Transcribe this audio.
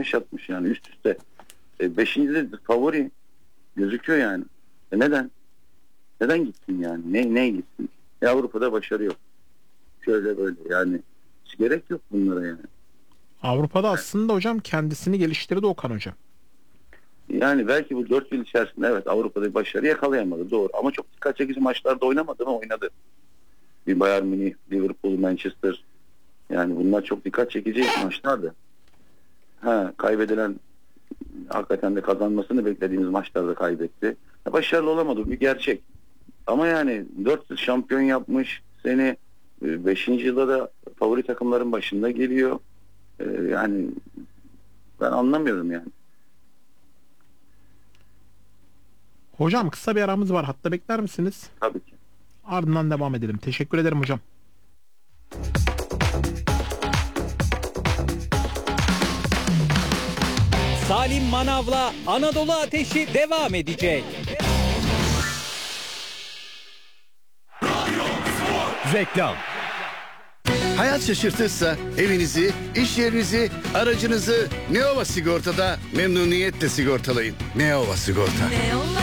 yaşatmış yani üst üste. Beşinci de favori gözüküyor yani. Neden? Neden gitsin yani? Ne gitsin? Avrupa'da başarı yok. Şöyle böyle yani. Hiç gerek yok bunlara yani. Avrupa'da aslında hocam kendisini geliştirdi Okan Hoca. Yani belki bu 4 yıl içerisinde evet Avrupa'da başarı yakalayamadı doğru. Ama çok dikkat çekici maçlarda oynamadı mı? Oynadı. Bir Bayern Münih, Liverpool, Manchester. Yani bunlar çok dikkat çekici maçlardı. Kaybedilen hakikaten de kazanmasını beklediğimiz maçlarda kaybetti. Başarılı olamadı bir gerçek. Ama yani 4 yıl şampiyon yapmış seni 5. yılda da favori takımların başında geliyor. Yani ben anlamıyorum yani. Hocam kısa bir aramız var. Hatta bekler misiniz? Tabii ki. Ardından devam edelim. Teşekkür ederim hocam. Salim Manav'la Anadolu Ateşi devam edecek. Reklam. Hayat şaşırtırsa evinizi, iş yerinizi, aracınızı Neova Sigorta'da memnuniyetle sigortalayın. Neova Sigorta.